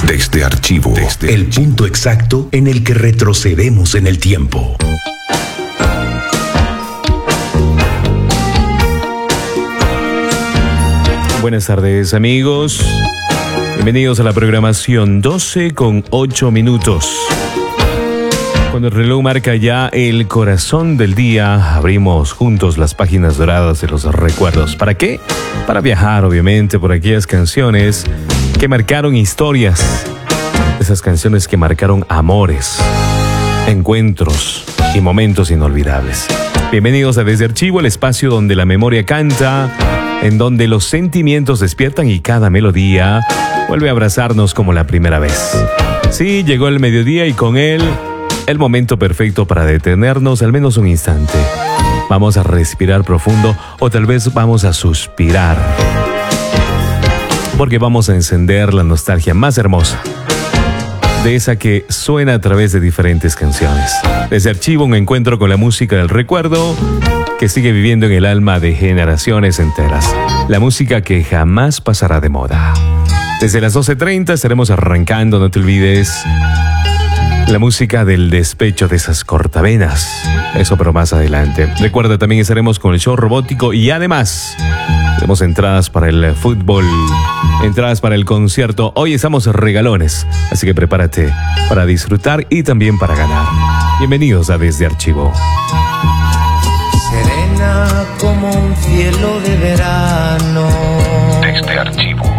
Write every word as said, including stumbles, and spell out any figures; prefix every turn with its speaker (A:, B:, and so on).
A: Desde Archivo, Desde el archivo. Punto exacto en el que retrocedemos en el tiempo.
B: Buenas tardes, amigos. Bienvenidos a la programación doce con ocho minutos. Cuando el reloj marca ya el corazón del día, abrimos juntos las páginas doradas de los recuerdos. ¿Para qué? Para viajar, obviamente, por aquellas canciones que marcaron historias. Esas canciones que marcaron amores, encuentros y momentos inolvidables. Bienvenidos a Desde Archivo, el espacio donde la memoria canta, en donde los sentimientos despiertan y cada melodía vuelve a abrazarnos como la primera vez. Sí, llegó el mediodía y con él el momento perfecto para detenernos al menos un instante. Vamos a respirar profundo o tal vez vamos a suspirar, porque vamos a encender la nostalgia más hermosa, de esa que suena a través de diferentes canciones. Desde Archivo, un encuentro con la música del recuerdo que sigue viviendo en el alma de generaciones enteras. La música que jamás pasará de moda. Desde las doce treinta estaremos arrancando, no te olvides, la música del despecho de esas cortavenas. Eso, pero más adelante. Recuerda, también estaremos con el show robótico y además tenemos entradas para el fútbol, entradas para el concierto. Hoy estamos regalones, así que prepárate para disfrutar y también para ganar. Bienvenidos a Desde Archivo.
C: Serena como un cielo de verano.
A: Desde Archivo.